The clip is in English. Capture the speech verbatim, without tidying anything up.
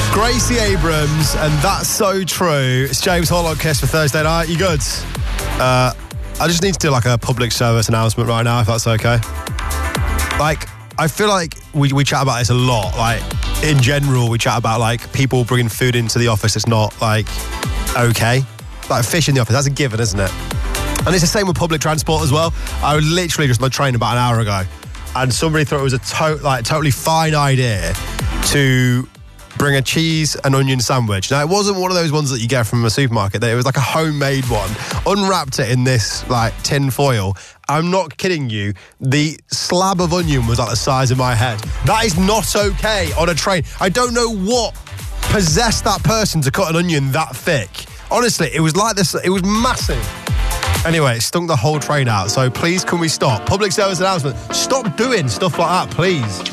Gracie Abrams, and that's so true. It's James Hall on Kiss for Thursday night. You good? Uh, I just need to do like a public service announcement right now, if that's okay. Like, I feel like we, we chat about this a lot. Like, in general, we chat about like people bringing food into the office. It's not like okay. Like fish in the office, that's a given, isn't it? And it's the same with public transport as well. I was literally just on the train about an hour ago, and somebody thought it was a to- like totally fine idea to bring a cheese and onion sandwich. Now, it wasn't one of those ones that you get from a supermarket. It was like a homemade one. Unwrapped it in this like tin foil. I'm not kidding you. The slab of onion was like the size of my head. That is not okay on a train. I don't know what possessed that person to cut an onion that thick. Honestly, it was like this. It was massive. Anyway, it stunk the whole train out. So please, can we stop? Public service announcement. Stop doing stuff like that, please.